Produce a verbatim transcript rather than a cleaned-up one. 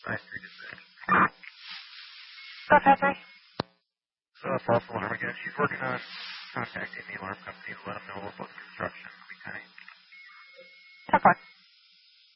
nine three six. Go, Patrick. So, false alarm again. She's working on contacting the alarm company to let them know about the construction. Be kind. Okay.